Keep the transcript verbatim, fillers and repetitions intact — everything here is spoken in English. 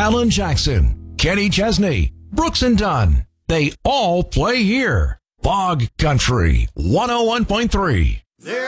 Alan Jackson, Kenny Chesney, Brooks and Dunn. They all play here. Bog Country one oh one point three.